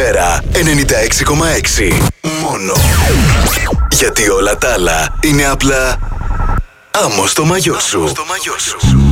Τρανσφέρα 96,6. Μόνο. Γιατί όλα τα άλλα είναι απλά άμμο στο μαγιό σου.